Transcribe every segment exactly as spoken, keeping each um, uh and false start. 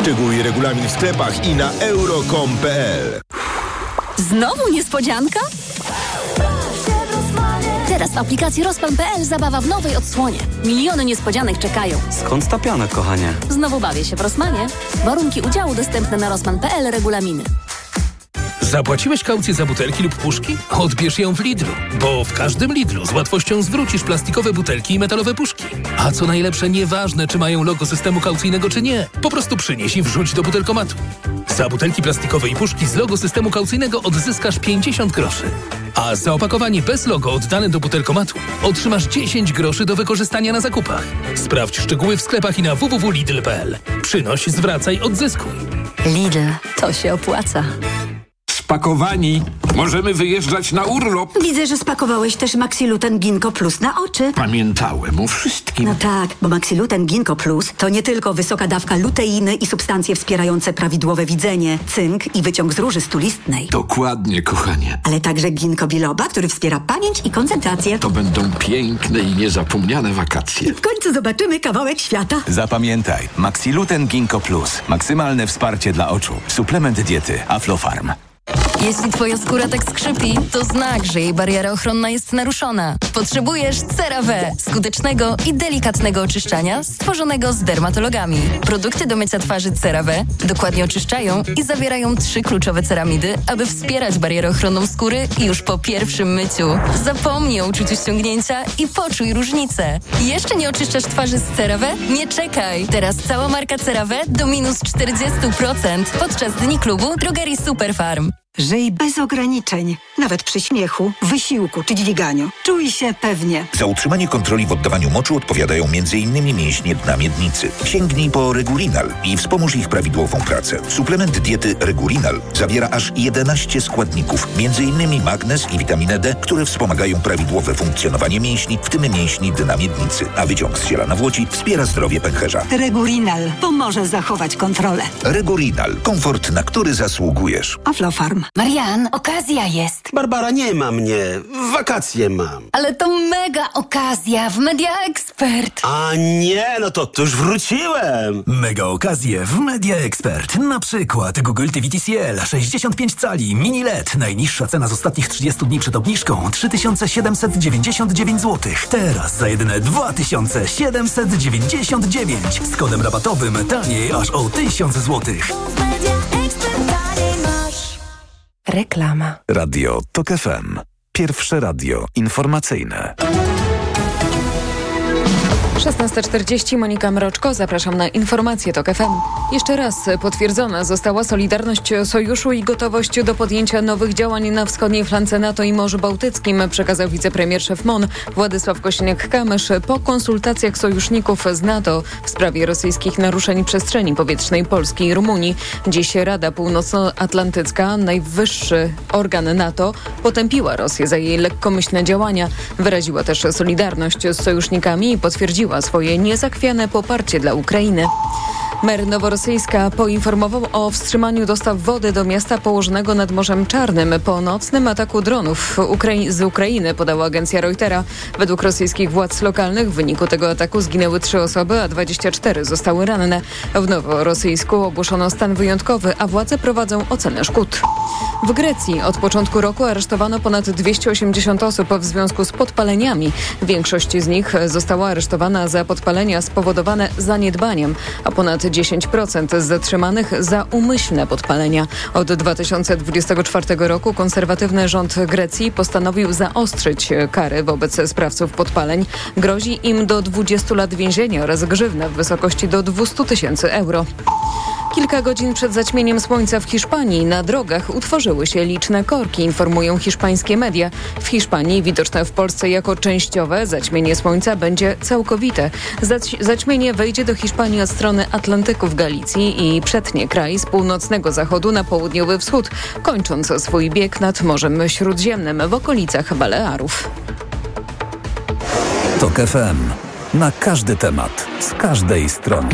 Szczegóły i regulamin w sklepach i na euro kropka com kropka p l. Znowu niespodzianka? Teraz w aplikacji Rozpan kropka p l zabawa w nowej odsłonie. Miliony niespodzianek czekają. Skąd ta piana, kochanie? Znowu bawię się w Rossmanie. Warunki udziału dostępne na rozpan kropka p l, regulaminy. Zapłaciłeś kaucję za butelki lub puszki? Odbierz ją w Lidlu, bo w każdym Lidlu z łatwością zwrócisz plastikowe butelki i metalowe puszki. A co najlepsze, nieważne czy mają logo systemu kaucyjnego czy nie, po prostu przynieś i wrzuć do butelkomatu. Za butelki plastikowe i puszki z logo systemu kaucyjnego odzyskasz pięćdziesiąt groszy. A za opakowanie bez logo oddane do butelkomatu otrzymasz dziesięć groszy do wykorzystania na zakupach. Sprawdź szczegóły w sklepach i na w w w kropka lidl kropka p l. Przynoś, zwracaj, odzyskuj. Lidl, to się opłaca. Spakowani. Możemy wyjeżdżać na urlop. Widzę, że spakowałeś też Maxiluten Ginkgo Plus na oczy. Pamiętałem o wszystkim. No tak, bo Maxiluten Ginkgo Plus to nie tylko wysoka dawka luteiny i substancje wspierające prawidłowe widzenie, cynk i wyciąg z róży stulistnej. Dokładnie, kochanie. Ale także ginkgo biloba, który wspiera pamięć i koncentrację. To będą piękne i niezapomniane wakacje. W końcu zobaczymy kawałek świata. Zapamiętaj, Maxiluten Ginkgo Plus. Maksymalne wsparcie dla oczu. Suplement diety Aflofarm. Jeśli twoja skóra tak skrzypi, to znak, że jej bariera ochronna jest naruszona. Potrzebujesz CeraVe, skutecznego i delikatnego oczyszczania stworzonego z dermatologami. Produkty do mycia twarzy CeraVe dokładnie oczyszczają i zawierają trzy kluczowe ceramidy, aby wspierać barierę ochronną skóry już po pierwszym myciu. Zapomnij o uczuciu ściągnięcia i poczuj różnicę. Jeszcze nie oczyszczasz twarzy z CeraVe? Nie czekaj! Teraz cała marka CeraVe do minus czterdzieści procent podczas Dni Klubu Drogerii Superfarm. Żyj bez ograniczeń, nawet przy śmiechu, wysiłku czy dźwiganiu. Czuj się pewnie. Za utrzymanie kontroli w oddawaniu moczu odpowiadają m in mięśnie dna miednicy. Sięgnij po Regulinal i wspomóż ich prawidłową pracę. Suplement diety Regulinal zawiera aż jedenaście składników, między innymi magnez i witaminę D, które wspomagają prawidłowe funkcjonowanie mięśni, w tym mięśni dna miednicy, a wyciąg z ziela nawłoci wspiera zdrowie pęcherza. Regulinal pomoże zachować kontrolę. Regulinal. Komfort, na który zasługujesz. Aflofarm. Marian, okazja jest. Barbara, nie ma mnie. Wakacje mam. Ale to mega okazja w Media Expert. A nie, no to, to już wróciłem. Mega okazje w Media Expert. Na przykład Google T V T C L sześćdziesiąt pięć cali mini L E D. Najniższa cena z ostatnich trzydziestu dni przed obniżką trzy tysiące siedemset dziewięćdziesiąt dziewięć złotych. Teraz za jedyne dwa tysiące siedemset dziewięćdziesiąt dziewięć. Z kodem rabatowym taniej aż o tysiąc złotych. Reklama. Radio Tok F M. Pierwsze radio informacyjne. szesnasta czterdzieści, Monika Mroczko, zapraszam na informacje Tok F M. Jeszcze raz potwierdzona została solidarność sojuszu i gotowość do podjęcia nowych działań na wschodniej flance NATO i Morzu Bałtyckim, przekazał wicepremier szef M O N Władysław Kośniak-Kamysz po konsultacjach sojuszników z NATO w sprawie rosyjskich naruszeń przestrzeni powietrznej Polski i Rumunii. Dziś Rada Północnoatlantycka, najwyższy organ NATO, potępiła Rosję za jej lekkomyślne działania. Wyraziła też solidarność z sojusznikami i potwierdziła swoje niezachwiane poparcie dla Ukrainy. Mer Noworosyjska poinformował o wstrzymaniu dostaw wody do miasta położonego nad Morzem Czarnym po nocnym ataku dronów Ukrai- z Ukrainy, podała agencja Reutera. Według rosyjskich władz lokalnych w wyniku tego ataku zginęły trzy osoby, a dwadzieścia cztery zostały ranne. W Noworosyjsku ogłoszono stan wyjątkowy, a władze prowadzą ocenę szkód. W Grecji od początku roku aresztowano ponad dwieście osiemdziesiąt osób w związku z podpaleniami. Większość z nich została aresztowana za podpalenia spowodowane zaniedbaniem, a ponad dziesięć procent zatrzymanych za umyślne podpalenia. Od dwa tysiące dwudziestego czwartego roku konserwatywny rząd Grecji postanowił zaostrzyć kary wobec sprawców podpaleń. Grozi im do dwudziestu lat więzienia oraz grzywna w wysokości do dwieście tysięcy euro. Kilka godzin przed zaćmieniem słońca w Hiszpanii na drogach utworzyły się liczne korki, informują hiszpańskie media. W Hiszpanii, widoczne w Polsce jako częściowe, zaćmienie słońca będzie całkowite. Zać- zaćmienie wejdzie do Hiszpanii od strony Atlantyku w Galicji i przetnie kraj z północnego zachodu na południowy wschód, kończąc swój bieg nad Morzem Śródziemnym w okolicach Balearów. Tok F M. Na każdy temat, z każdej strony.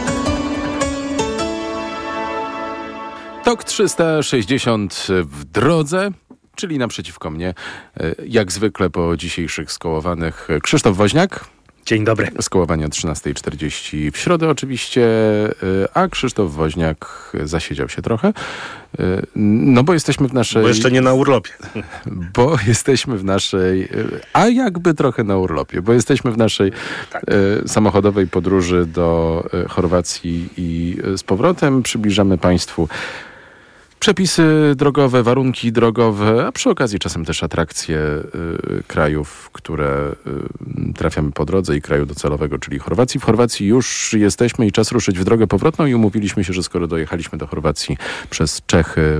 Tok trzysta sześćdziesiąt w drodze, czyli naprzeciwko mnie, jak zwykle po dzisiejszych skołowanych, Krzysztof Woźniak. Dzień dobry. Skołowanie o trzynasta czterdzieści w środę oczywiście, a Krzysztof Woźniak zasiedział się trochę. No bo jesteśmy w naszej... Bo jeszcze nie na urlopie. Bo jesteśmy w naszej... A jakby trochę na urlopie, bo jesteśmy w naszej tak. samochodowej podróży do Chorwacji i z powrotem przybliżamy Państwu przepisy drogowe, warunki drogowe, a przy okazji czasem też atrakcje y, krajów, które y, trafiamy po drodze i kraju docelowego, czyli Chorwacji. W Chorwacji już jesteśmy i czas ruszyć w drogę powrotną i umówiliśmy się, że skoro dojechaliśmy do Chorwacji przez Czechy, y,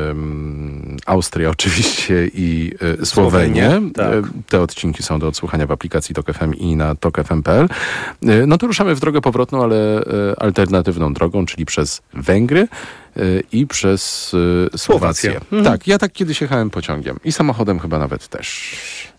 Austrię oczywiście i y, Słowenię, Słowenię tak. y, te odcinki są do odsłuchania w aplikacji Tok F M i na tok f m kropka p l, y, no to ruszamy w drogę powrotną, ale y, alternatywną drogą, czyli przez Węgry i przez y, Słowację. Mhm. Tak, ja tak kiedyś jechałem pociągiem i samochodem chyba nawet też.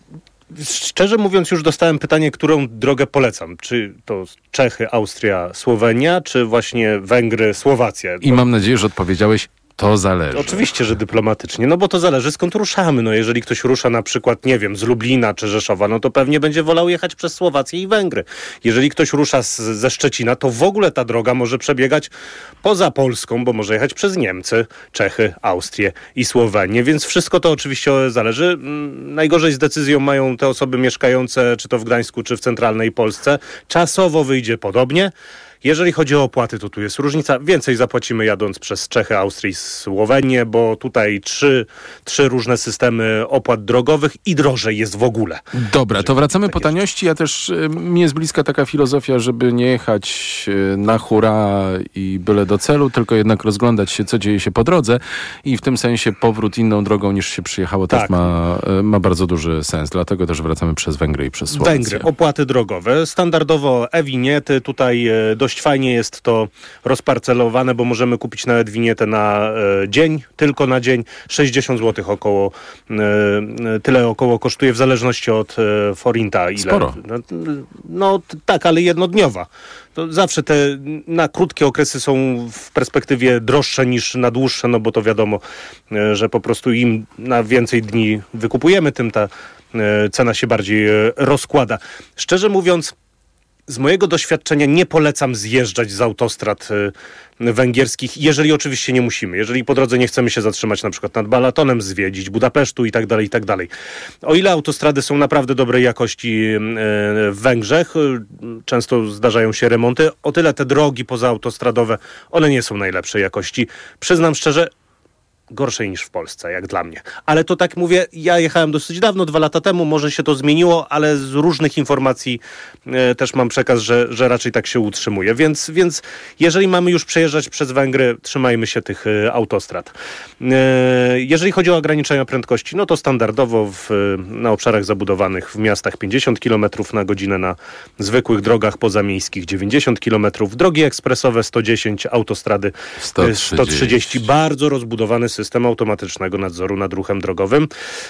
Szczerze mówiąc, już dostałem pytanie, którą drogę polecam. Czy to Czechy, Austria, Słowenia, czy właśnie Węgry, Słowacja? I mam nadzieję, że odpowiedziałeś, to zależy. Oczywiście, że dyplomatycznie, no bo to zależy skąd ruszamy. No jeżeli ktoś rusza na przykład, nie wiem, z Lublina czy Rzeszowa, no to pewnie będzie wolał jechać przez Słowację i Węgry. Jeżeli ktoś rusza z, ze Szczecina, to w ogóle ta droga może przebiegać poza Polską, bo może jechać przez Niemcy, Czechy, Austrię i Słowenię, więc wszystko to oczywiście zależy. Najgorzej z decyzją mają te osoby mieszkające czy to w Gdańsku, czy w centralnej Polsce. Czasowo wyjdzie podobnie. Jeżeli chodzi o opłaty, to tu jest różnica. Więcej zapłacimy jadąc przez Czechy, Austrię i Słowenię, bo tutaj trzy, trzy różne systemy opłat drogowych i drożej jest w ogóle. Dobra, to wracamy po taniości. Ja też, mi jest bliska taka filozofia, żeby nie jechać na hura i byle do celu, tylko jednak rozglądać się, co dzieje się po drodze i w tym sensie powrót inną drogą niż się przyjechało tak. też ma, ma bardzo duży sens. Dlatego też wracamy przez Węgry i przez Słowację. Węgry, opłaty drogowe. Standardowo e-winiety, tutaj dość fajnie jest to rozparcelowane, bo możemy kupić nawet winietę na e, dzień, tylko na dzień. sześćdziesiąt złotych około, e, tyle około kosztuje w zależności od e, forinta. Ile. Sporo. No, no t- tak, ale jednodniowa. To zawsze te na krótkie okresy są w perspektywie droższe niż na dłuższe, no bo to wiadomo, e, że po prostu im na więcej dni wykupujemy, tym ta e, cena się bardziej e, rozkłada. Szczerze mówiąc, z mojego doświadczenia nie polecam zjeżdżać z autostrad y, węgierskich, jeżeli oczywiście nie musimy. Jeżeli po drodze nie chcemy się zatrzymać na przykład nad Balatonem, zwiedzić Budapesztu i tak dalej, i tak dalej. O ile autostrady są naprawdę dobrej jakości y, w Węgrzech, y, często zdarzają się remonty, o tyle te drogi pozaautostradowe, one nie są najlepszej jakości. Przyznam szczerze, gorszej niż w Polsce, jak dla mnie. Ale to tak mówię, ja jechałem dosyć dawno, dwa lata temu, może się to zmieniło, ale z różnych informacji e, też mam przekaz, że, że raczej tak się utrzymuje. Więc, więc jeżeli mamy już przejeżdżać przez Węgry, trzymajmy się tych e, autostrad. E, jeżeli chodzi o ograniczenia prędkości, no to standardowo w, na obszarach zabudowanych w miastach pięćdziesiąt kilometrów na godzinę, na zwykłych drogach pozamiejskich dziewięćdziesiąt kilometrów, drogi ekspresowe sto dziesięć, autostrady sto trzydzieści. sto trzydzieści. Bardzo rozbudowany system automatycznego nadzoru nad ruchem drogowym,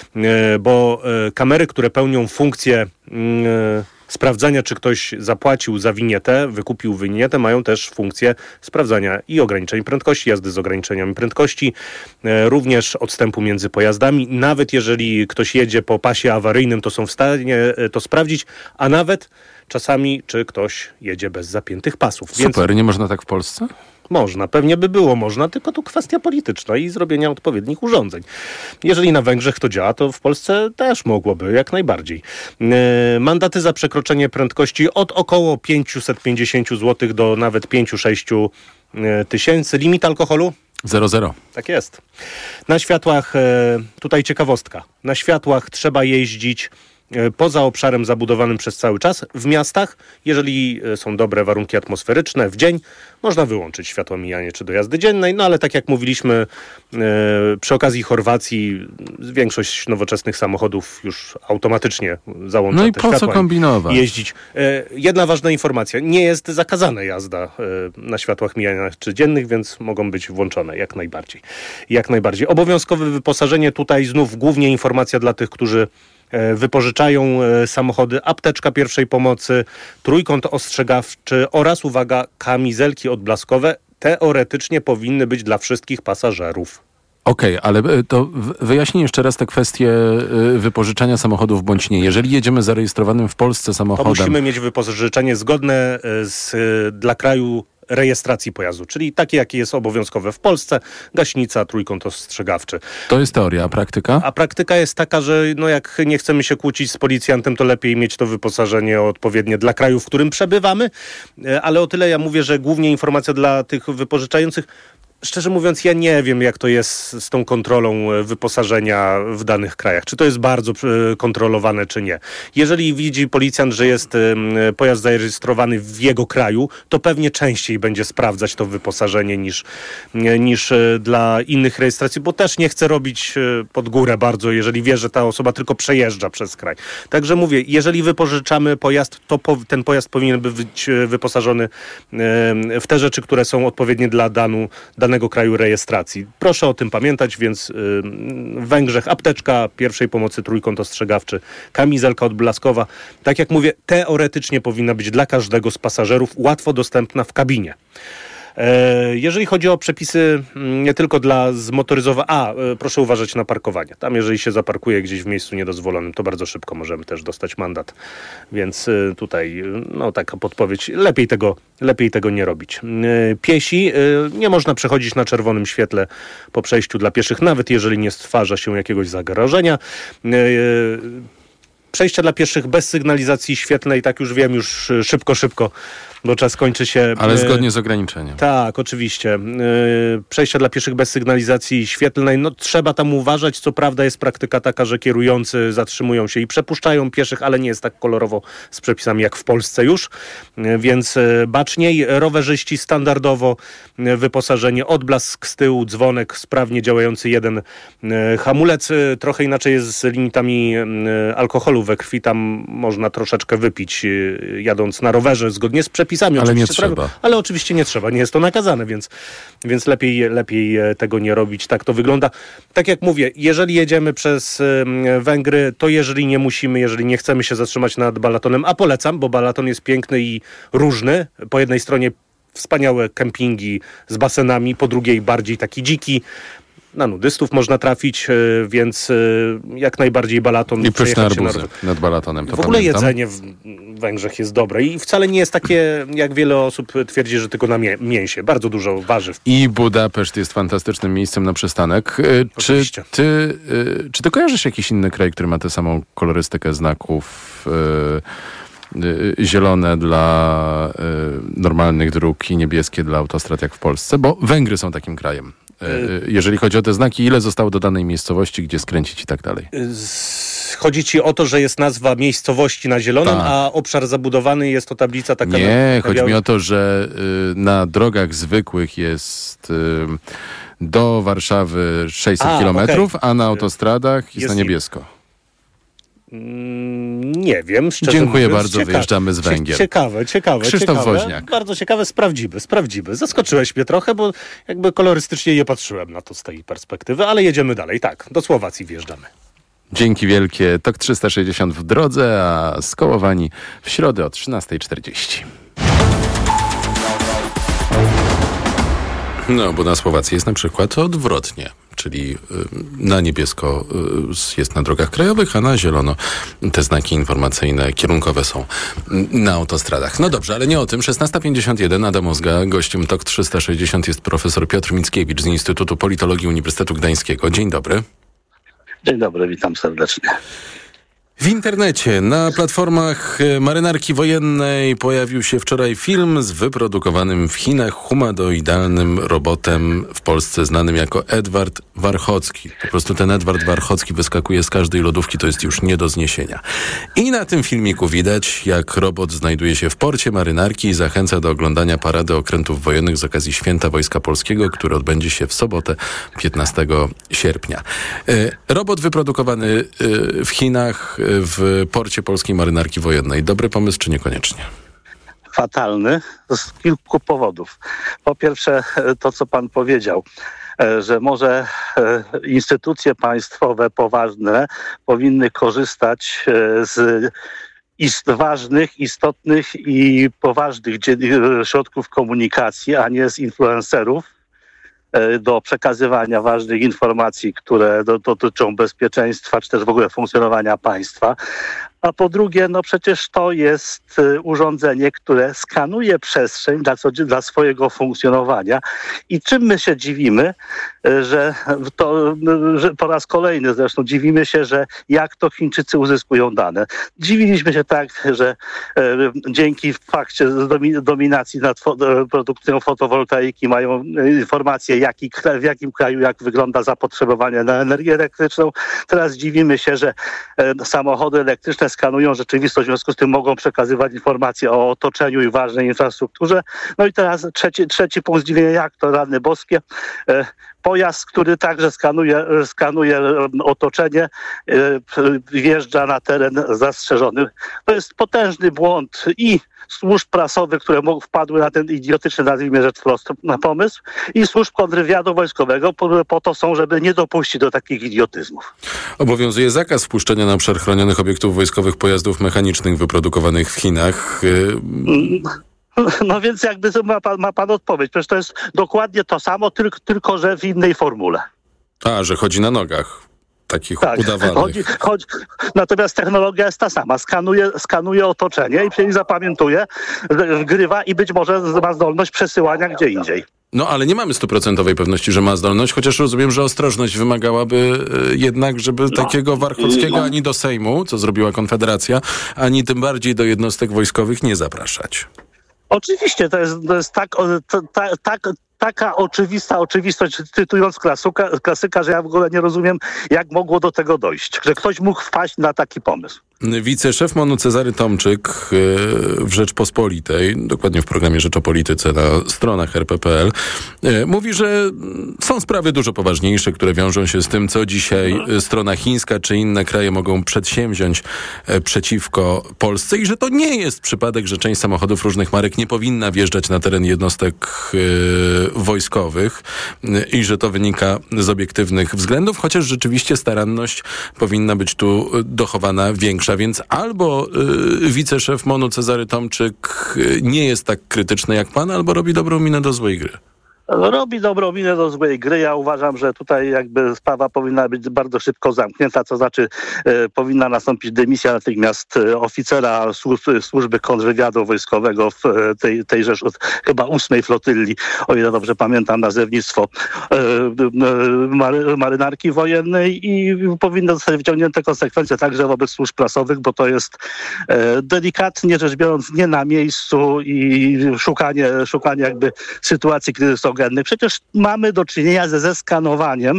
bo kamery, które pełnią funkcję sprawdzania, czy ktoś zapłacił za winietę, wykupił winietę, mają też funkcję sprawdzania i ograniczeń prędkości, jazdy z ograniczeniami prędkości, również odstępu między pojazdami. Nawet jeżeli ktoś jedzie po pasie awaryjnym, to są w stanie to sprawdzić, a nawet czasami, czy ktoś jedzie bez zapiętych pasów. Super, Więc... nie można tak w Polsce? Można, pewnie by było można, tylko to kwestia polityczna i zrobienia odpowiednich urządzeń. Jeżeli na Węgrzech to działa, to w Polsce też mogłoby, jak najbardziej. E, mandaty za przekroczenie prędkości od około pięćset pięćdziesiąt złotych do nawet pięć do sześciu tysięcy. Limit alkoholu? Zero zero. Tak jest. Na światłach, e, tutaj ciekawostka, na światłach trzeba jeździć poza obszarem zabudowanym przez cały czas. W miastach, jeżeli są dobre warunki atmosferyczne, w dzień można wyłączyć światło mijanie czy do jazdy dziennej, no ale tak jak mówiliśmy e, przy okazji Chorwacji większość nowoczesnych samochodów już automatycznie załącza no i te po światła co kombinować? Jeździć. E, jedna ważna informacja, nie jest zakazana jazda e, na światłach mijania czy dziennych, więc mogą być włączone jak najbardziej. Jak najbardziej. Obowiązkowe wyposażenie, tutaj znów głównie informacja dla tych, którzy wypożyczają samochody, apteczka pierwszej pomocy, trójkąt ostrzegawczy oraz, uwaga, kamizelki odblaskowe teoretycznie powinny być dla wszystkich pasażerów. Okej, okay, ale to wyjaśnij jeszcze raz tę kwestię wypożyczania samochodów bądź nie. Jeżeli jedziemy zarejestrowanym w Polsce samochodem... To musimy mieć wypożyczenie zgodne z, dla kraju rejestracji pojazdu, czyli takie, jakie jest obowiązkowe w Polsce, gaśnica, trójkąt ostrzegawczy. To jest teoria, a praktyka? A praktyka jest taka, że no jak nie chcemy się kłócić z policjantem, to lepiej mieć to wyposażenie odpowiednie dla kraju, w którym przebywamy, ale o tyle ja mówię, że głównie informacja dla tych wypożyczających. Szczerze mówiąc, ja nie wiem, jak to jest z tą kontrolą wyposażenia w danych krajach. Czy to jest bardzo kontrolowane, czy nie. Jeżeli widzi policjant, że jest pojazd zarejestrowany w jego kraju, to pewnie częściej będzie sprawdzać to wyposażenie niż, niż dla innych rejestracji, bo też nie chce robić pod górę bardzo, jeżeli wie, że ta osoba tylko przejeżdża przez kraj. Także mówię, jeżeli wypożyczamy pojazd, to po, ten pojazd powinien być wyposażony w te rzeczy, które są odpowiednie dla danu, danego kraju rejestracji. Proszę o tym pamiętać, więc yy, w Węgrzech apteczka pierwszej pomocy, trójkąt ostrzegawczy, kamizelka odblaskowa. Tak jak mówię, teoretycznie powinna być dla każdego z pasażerów łatwo dostępna w kabinie. Jeżeli chodzi o przepisy nie tylko dla zmotoryzowanych, a proszę uważać na parkowanie. Tam jeżeli się zaparkuje gdzieś w miejscu niedozwolonym, to bardzo szybko możemy też dostać mandat. Więc tutaj no taka podpowiedź, lepiej tego, lepiej tego nie robić. Piesi, nie można przechodzić na czerwonym świetle po przejściu dla pieszych, nawet jeżeli nie stwarza się jakiegoś zagrożenia. Przejścia dla pieszych bez sygnalizacji świetlnej, tak już wiem, już szybko, szybko, bo czas kończy się... Ale zgodnie z ograniczeniem. Tak, oczywiście. Przejścia dla pieszych bez sygnalizacji świetlnej, no trzeba tam uważać. Co prawda jest praktyka taka, że kierujący zatrzymują się i przepuszczają pieszych, ale nie jest tak kolorowo z przepisami jak w Polsce już, więc baczniej. Rowerzyści standardowo wyposażenie, odblask z tyłu, dzwonek, sprawnie działający jeden hamulec. Trochę inaczej jest z limitami alkoholu we krwi. Tam można troszeczkę wypić jadąc na rowerze zgodnie z przepisami. Ale nie trzeba. Prawie, ale oczywiście nie trzeba, nie jest to nakazane, więc, więc lepiej, lepiej tego nie robić. Tak to wygląda. Tak jak mówię, jeżeli jedziemy przez Węgry, to jeżeli nie musimy, jeżeli nie chcemy się zatrzymać nad Balatonem, a polecam, bo Balaton jest piękny i różny. Po jednej stronie wspaniałe kempingi z basenami, po drugiej bardziej taki dziki. Na nudystów można trafić, więc jak najbardziej Balaton. I pyszne arbuzy nad, nad Balatonem. To w ogóle pamiętam. Jedzenie w Węgrzech jest dobre i wcale nie jest takie, jak wiele osób twierdzi, że tylko na mię- mięsie. Bardzo dużo warzyw. I Budapeszt jest fantastycznym miejscem na przystanek. Oczywiście. Czy ty, czy ty kojarzysz jakiś inny kraj, który ma tę samą kolorystykę znaków? Zielone dla normalnych dróg i niebieskie dla autostrad jak w Polsce? Bo Węgry są takim krajem. Jeżeli chodzi o te znaki, ile zostało do danej miejscowości, gdzie skręcić i tak dalej? Chodzi ci o to, że jest nazwa miejscowości na zielonym, tak. A obszar zabudowany jest to tablica taka... Nie, na, chodzi na mi o to, że y, na drogach zwykłych jest y, do Warszawy sześćset kilometrów, okay. A na autostradach jest, jest na niebiesko. Nie wiem, szczerze Dziękuję mówiąc, bardzo, cieka- wyjeżdżamy z Węgier. Ciekawe, ciekawe. Krzysztof ciekawe. Woźniak. Bardzo ciekawe, sprawdzimy, sprawdzimy. Zaskoczyłeś mnie trochę, bo jakby kolorystycznie nie patrzyłem na to z tej perspektywy, ale jedziemy dalej. Tak, do Słowacji wjeżdżamy. Dzięki wielkie. Tok trzysta sześćdziesiąt w drodze, a Skołowani w środę o trzynasta czterdzieści. No, bo na Słowacji jest na przykład odwrotnie. Czyli na niebiesko jest na drogach krajowych, a na zielono te znaki informacyjne, kierunkowe są na autostradach. No dobrze, ale nie o tym. szesnasta pięćdziesiąt jeden, Adam Ozga. Gościem Tok trzysta sześćdziesiąt jest profesor Piotr Mickiewicz z Instytutu Politologii Uniwersytetu Gdańskiego. Dzień dobry. Dzień dobry, witam serdecznie. W internecie, na platformach Marynarki Wojennej pojawił się wczoraj film z wyprodukowanym w Chinach humanoidalnym robotem w Polsce znanym jako Edward Warchocki. Po prostu ten Edward Warchocki wyskakuje z każdej lodówki, to jest już nie do zniesienia. I na tym filmiku widać, jak robot znajduje się w porcie Marynarki i zachęca do oglądania parady okrętów wojennych z okazji Święta Wojska Polskiego, które odbędzie się w sobotę piętnastego sierpnia. Robot wyprodukowany w Chinach w porcie polskiej Marynarki Wojennej. Dobry pomysł, czy niekoniecznie? Fatalny z kilku powodów. Po pierwsze, to co pan powiedział, że może instytucje państwowe poważne powinny korzystać z ist ważnych, istotnych i poważnych środków komunikacji, a nie z influencerów, do przekazywania ważnych informacji, które do, dotyczą bezpieczeństwa, czy też w ogóle funkcjonowania państwa. A po drugie, no przecież to jest urządzenie, które skanuje przestrzeń dla, co, dla swojego funkcjonowania. I czym my się dziwimy, że, to, że po raz kolejny zresztą dziwimy się, że jak to Chińczycy uzyskują dane. Dziwiliśmy się tak, że e, dzięki fakcie domi, dominacji nad fo, produkcją fotowoltaiki mają informacje, jaki, w jakim kraju jak wygląda zapotrzebowanie na energię elektryczną. Teraz dziwimy się, że e, samochody elektryczne skanują rzeczywistość, w związku z tym mogą przekazywać informacje o otoczeniu i ważnej infrastrukturze. No i teraz trzeci, trzeci punkt zdziwienia, jak to rany boskie. E, Pojazd, który także skanuje, skanuje otoczenie, wjeżdża na teren zastrzeżony. To jest potężny błąd i służb prasowych, które wpadły na ten idiotyczny, nazwijmy rzecz wprost, na pomysł, i służb kontrwywiadu wojskowego, po, po to są, żeby nie dopuścić do takich idiotyzmów. Obowiązuje zakaz wpuszczenia na obszar chronionych obiektów wojskowych pojazdów mechanicznych wyprodukowanych w Chinach. No więc jakby ma pan, ma pan odpowiedź. Przecież to jest dokładnie to samo, tylko, tylko że w innej formule. A, że chodzi na nogach. Takich tak, udawanych. Chodzi, chodzi, natomiast technologia jest ta sama. Skanuje, skanuje otoczenie i przecież zapamiętuje, wgrywa i być może ma zdolność przesyłania gdzie indziej. No ale nie mamy stuprocentowej pewności, że ma zdolność, chociaż rozumiem, że ostrożność wymagałaby jednak, żeby no. takiego Warchockiego ani do Sejmu, co zrobiła Konfederacja, ani tym bardziej do jednostek wojskowych nie zapraszać. Oczywiście, to jest, to jest tak, to, ta, tak, taka oczywista oczywistość, cytując klasyka, klasyka, że ja w ogóle nie rozumiem, jak mogło do tego dojść, że ktoś mógł wpaść na taki pomysł. Wiceszef MON-u Cezary Tomczyk w Rzeczpospolitej, dokładnie w programie Rzecz o Polityce na stronach er pe pe el, mówi, że są sprawy dużo poważniejsze, które wiążą się z tym, co dzisiaj strona chińska czy inne kraje mogą przedsięwziąć przeciwko Polsce i że to nie jest przypadek, że część samochodów różnych marek nie powinna wjeżdżać na teren jednostek wojskowych i że to wynika z obiektywnych względów, chociaż rzeczywiście staranność powinna być tu dochowana większa. Więc albo y, wiceszef MON-u Cezary Tomczyk nie jest tak krytyczny jak pan, albo robi dobrą minę do złej gry. Robi dobrą minę do złej gry. Ja uważam, że tutaj jakby sprawa powinna być bardzo szybko zamknięta, co znaczy e, powinna nastąpić dymisja natychmiast oficera służ, służby kontrwywiadu wojskowego w tej, tejże chyba ósmej flotylli, o ile dobrze pamiętam nazewnictwo, e, mary, marynarki wojennej i powinny zostać wyciągnięte konsekwencje także wobec służb prasowych, bo to jest e, delikatnie rzecz biorąc nie na miejscu i szukanie, szukanie jakby sytuacji kryzysowej. Przecież mamy do czynienia ze zeskanowaniem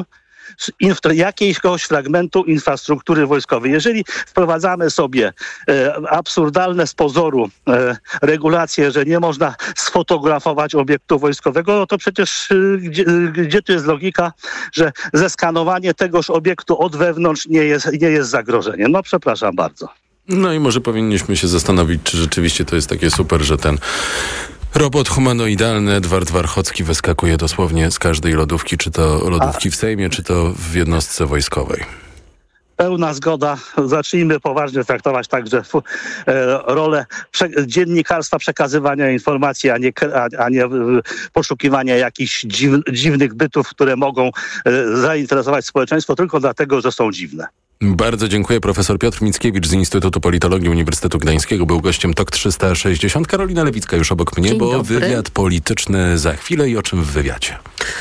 jakiegoś fragmentu infrastruktury wojskowej. Jeżeli wprowadzamy sobie e, absurdalne z pozoru e, regulacje, że nie można sfotografować obiektu wojskowego, no to przecież e, gdzie, gdzie tu jest logika, że zeskanowanie tegoż obiektu od wewnątrz nie jest, nie jest zagrożeniem? No przepraszam bardzo. No i może powinniśmy się zastanowić, czy rzeczywiście to jest takie super, że ten robot humanoidalny Edward Warchocki wyskakuje dosłownie z każdej lodówki, czy to lodówki w Sejmie, czy to w jednostce wojskowej. Pełna zgoda. Zacznijmy poważnie traktować także e, rolę prze, dziennikarstwa, przekazywania informacji, a nie, a, a nie e, poszukiwania jakichś dziw, dziwnych bytów, które mogą e, zainteresować społeczeństwo tylko dlatego, że są dziwne. Bardzo dziękuję. Profesor Piotr Mickiewicz z Instytutu Politologii Uniwersytetu Gdańskiego był gościem T O K trzysta sześćdziesiąt. Karolina Lewicka już obok mnie, Dzień bo dobry. Wywiad polityczny za chwilę i o czym w wywiadzie?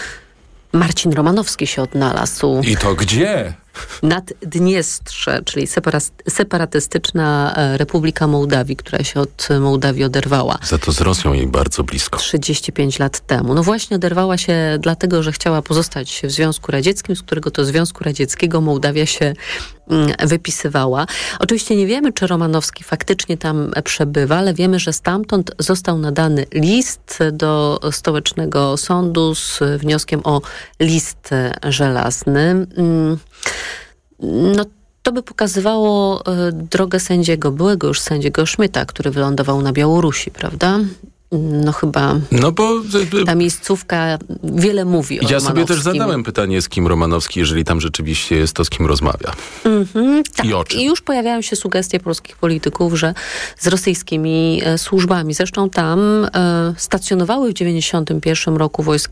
Marcin Romanowski się odnalazł. I to gdzie? Naddniestrze, czyli separatystyczna Republika Mołdawii, która się od Mołdawii oderwała. Za to z Rosją jej bardzo blisko. trzydzieści pięć lat temu. No właśnie oderwała się dlatego, że chciała pozostać w Związku Radzieckim, z którego to Związku Radzieckiego Mołdawia się wypisywała. Oczywiście nie wiemy, czy Romanowski faktycznie tam przebywa, ale wiemy, że stamtąd został nadany list do stołecznego sądu z wnioskiem o list żelazny. No to by pokazywało y, drogę sędziego, byłego już sędziego Szmyta, który wylądował na Białorusi, prawda? No chyba no bo, ta miejscówka wiele mówi o Ja Romanowskim. sobie też zadałem pytanie, z kim Romanowski, jeżeli tam rzeczywiście jest, to z kim rozmawia. Mm-hmm, tak. I o czym? I już pojawiają się sugestie polskich polityków, że z rosyjskimi e, służbami. Zresztą tam e, stacjonowały w dziewięćdziesiątym pierwszym roku wojska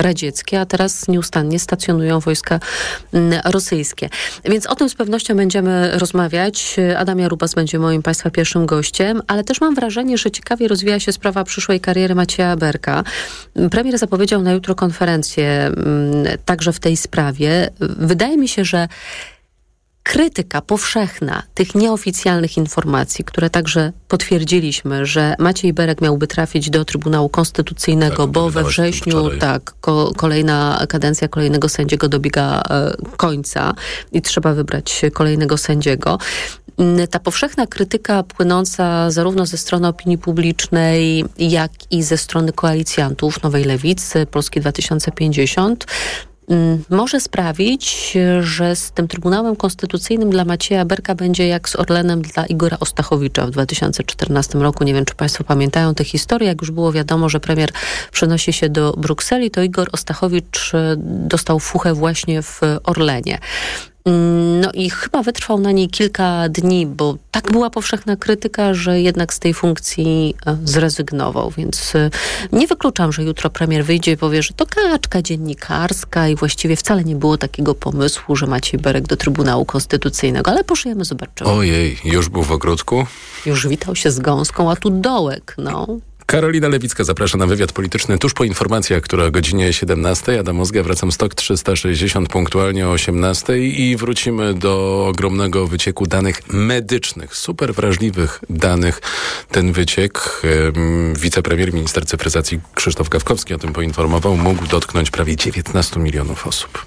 radzieckie, a teraz nieustannie stacjonują wojska rosyjskie. Więc o tym z pewnością będziemy rozmawiać. Adam Jarubas będzie moim Państwa pierwszym gościem, ale też mam wrażenie, że ciekawie rozwija się sprawa przyszłej kariery Macieja Berka. Premier zapowiedział na jutro konferencję także w tej sprawie. Wydaje mi się, że krytyka powszechna tych nieoficjalnych informacji, które także potwierdziliśmy, że Maciej Berek miałby trafić do Trybunału Konstytucyjnego, tak, bo we wrześniu tak, ko- kolejna kadencja kolejnego sędziego dobiega e, końca i trzeba wybrać kolejnego sędziego. Ta powszechna krytyka płynąca zarówno ze strony opinii publicznej, jak i ze strony koalicjantów Nowej Lewicy, Polski dwa tysiące pięćdziesiąt, może sprawić, że z tym Trybunałem Konstytucyjnym dla Macieja Berka będzie jak z Orlenem dla Igora Ostachowicza w dwa tysiące czternastym roku. Nie wiem, czy Państwo pamiętają tę historię. Jak już było wiadomo, że premier przenosi się do Brukseli, to Igor Ostachowicz dostał fuchę właśnie w Orlenie. No i chyba wytrwał na niej kilka dni, bo tak była powszechna krytyka, że jednak z tej funkcji zrezygnował, więc nie wykluczam, że jutro premier wyjdzie i powie, że to kaczka dziennikarska i właściwie wcale nie było takiego pomysłu, że Maciej Berek do Trybunału Konstytucyjnego, ale pożyjemy, zobaczymy. Ojej, już był w ogródku? Już witał się z gąską, a tu dołek, no. Karolina Lewicka zaprasza na wywiad polityczny tuż po informacjach, która o godzinie siedemnastej. Adam Ozga, wracam stok trzysta sześćdziesiąt punktualnie o osiemnastej i wrócimy do ogromnego wycieku danych medycznych, super wrażliwych danych. Ten wyciek, um, wicepremier, minister cyfryzacji Krzysztof Gawkowski o tym poinformował, mógł dotknąć prawie dziewiętnastu milionów osób.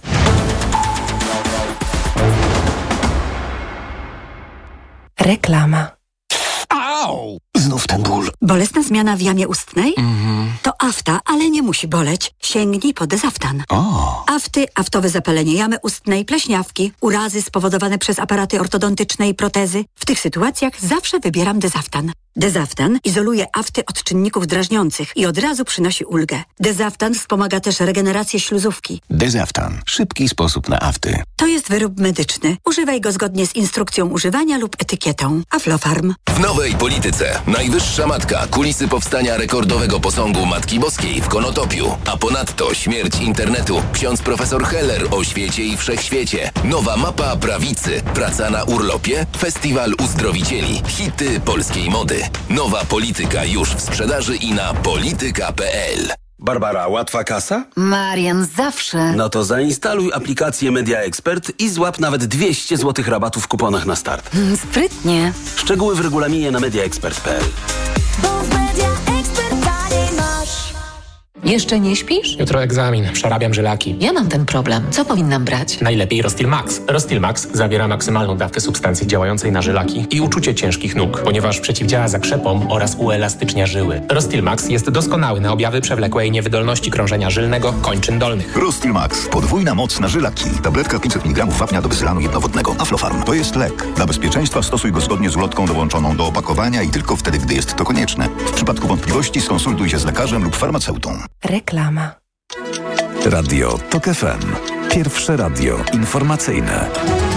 Reklama. Au! Znów ten ból. Bolesna zmiana w jamie ustnej? Mhm. To afta, ale nie musi boleć. Sięgnij po Dezaftan. O. Afty, aftowe zapalenie jamy ustnej, pleśniawki, urazy spowodowane przez aparaty ortodontyczne i protezy. W tych sytuacjach zawsze wybieram Dezaftan. Dezaftan izoluje afty od czynników drażniących i od razu przynosi ulgę. Dezaftan wspomaga też regenerację śluzówki. Dezaftan. Szybki sposób na afty. To jest wyrób medyczny. Używaj go zgodnie z instrukcją używania lub etykietą. Aflofarm. W nowej polityce najwyższa matka, kulisy powstania rekordowego posągu Matki Boskiej w Konotopiu, a ponadto śmierć internetu, ksiądz profesor Heller o świecie i wszechświecie, nowa mapa prawicy, praca na urlopie, festiwal uzdrowicieli, hity polskiej mody. Nowa polityka już w sprzedaży i na polityka kropka p l. Barbara, łatwa kasa? Marian, zawsze. No to zainstaluj aplikację Media Expert i złap nawet dwieście złotych rabatu w kuponach na start. Mm, sprytnie. Szczegóły w regulaminie na media expert kropka p l. Jeszcze nie śpisz? Jutro egzamin, przerabiam żylaki. Ja mam ten problem. Co powinnam brać? Najlepiej Rostil Max. Rostil Max zawiera maksymalną dawkę substancji działającej na żylaki i uczucie ciężkich nóg, ponieważ przeciwdziała zakrzepom oraz uelastycznia żyły. Rostil Max jest doskonały na objawy przewlekłej niewydolności krążenia żylnego kończyn dolnych. Rostil Max. Podwójna moc na żylaki. Tabletka pięćset miligramów wapnia do bezylanu jednowodnego. Aflofarm. To jest lek. Dla bezpieczeństwa stosuj go zgodnie z ulotką dołączoną do opakowania i tylko wtedy, gdy jest to konieczne. W przypadku wątpliwości skonsultuj się z lekarzem lub farmaceutą. Reklama. Radio TOK F M. Pierwsze radio informacyjne.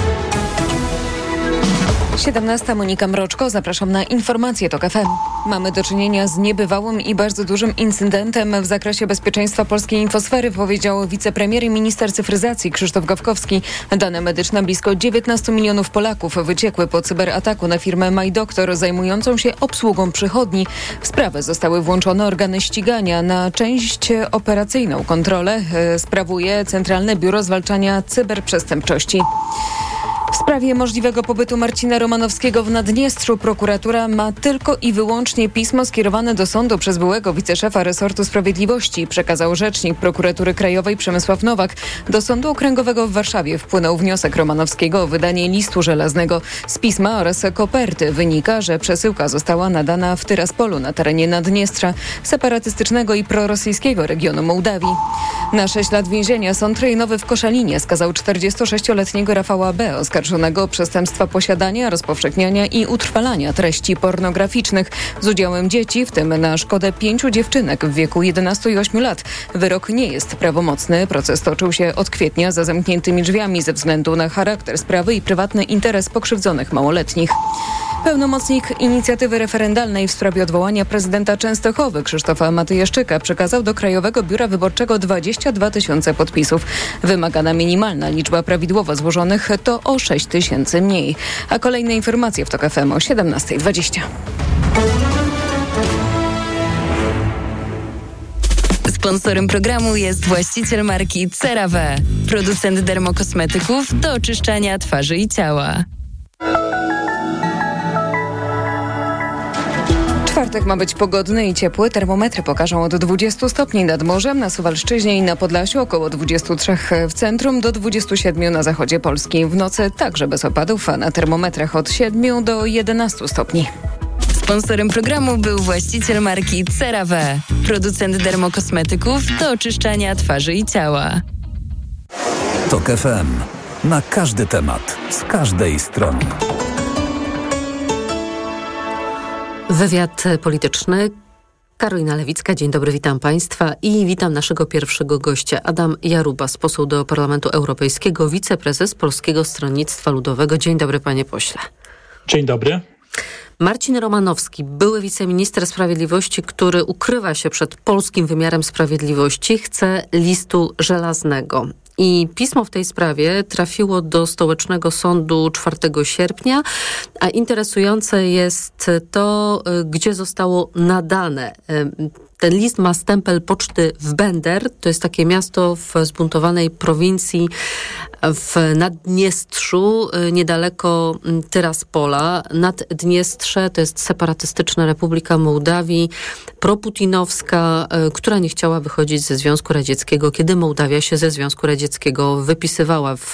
siedemnasta, Monika Mroczko, zapraszam na informacje TOK F M. Mamy do czynienia z niebywałym i bardzo dużym incydentem w zakresie bezpieczeństwa polskiej infosfery, powiedział wicepremier i minister cyfryzacji Krzysztof Gawkowski. Dane medyczne blisko dziewiętnastu milionów Polaków wyciekły po cyberataku na firmę MyDoktor zajmującą się obsługą przychodni. W sprawę zostały włączone organy ścigania. Na część operacyjną kontrolę sprawuje Centralne Biuro Zwalczania Cyberprzestępczości. W sprawie możliwego pobytu Marcina Romanowskiego w Naddniestrzu prokuratura ma tylko i wyłącznie pismo skierowane do sądu przez byłego wiceszefa resortu sprawiedliwości, przekazał rzecznik prokuratury krajowej Przemysław Nowak. Do Sądu Okręgowego w Warszawie wpłynął wniosek Romanowskiego o wydanie listu żelaznego. Z pisma oraz koperty wynika, że przesyłka została nadana w Tyraspolu na terenie Naddniestrza, separatystycznego i prorosyjskiego regionu Mołdawii. Na sześć lat więzienia sąd rejonowy w Koszalinie skazał czterdziestosześcioletniego Rafała B., oskarżonego o przestępstwa posiadania, rozpowszechniania i utrwalania treści pornograficznych z udziałem dzieci, w tym na szkodę pięciu dziewczynek w wieku jedenastu i ośmiu lat. Wyrok nie jest prawomocny. Proces toczył się od kwietnia za zamkniętymi drzwiami ze względu na charakter sprawy i prywatny interes pokrzywdzonych małoletnich. Pełnomocnik inicjatywy referendalnej w sprawie odwołania prezydenta Częstochowy Krzysztofa Matyjeszczyka przekazał do Krajowego Biura Wyborczego dwadzieścia dwa tysiące podpisów. Wymagana minimalna liczba prawidłowo złożonych to o sześć tysięcy mniej. A kolejne informacje w TOK F M o siedemnasta dwadzieścia. Sponsorem programu jest właściciel marki CeraVe, producent dermokosmetyków do oczyszczania twarzy i ciała. Czwartek ma być pogodny i ciepły. Termometry pokażą od dwudziestu stopni nad morzem, na Suwalszczyźnie i na Podlasiu, około dwudziestu trzech w centrum, do dwudziestu siedmiu na zachodzie Polski. W nocy także bez opadów, a na termometrach od siedmiu do jedenastu stopni. Sponsorem programu był właściciel marki CeraVe, producent dermokosmetyków do oczyszczania twarzy i ciała. TOK F M. Na każdy temat, z każdej strony. Wywiad polityczny. Karolina Lewicka, dzień dobry, witam Państwa i witam naszego pierwszego gościa. Adam Jarubas, poseł do Parlamentu Europejskiego, wiceprezes Polskiego Stronnictwa Ludowego. Dzień dobry, panie pośle. Dzień dobry. Marcin Romanowski, były wiceminister sprawiedliwości, który ukrywa się przed polskim wymiarem sprawiedliwości, chce listu żelaznego. I pismo w tej sprawie trafiło do Stołecznego Sądu czwartego sierpnia, a interesujące jest to, gdzie zostało nadane. Ten list ma stempel poczty w Bender, to jest takie miasto w zbuntowanej prowincji w Naddniestrzu, niedaleko Tyraspola. Naddniestrze to jest separatystyczna Republika Mołdawii, proputinowska, która nie chciała wychodzić ze Związku Radzieckiego, kiedy Mołdawia się ze Związku Radzieckiego wypisywała w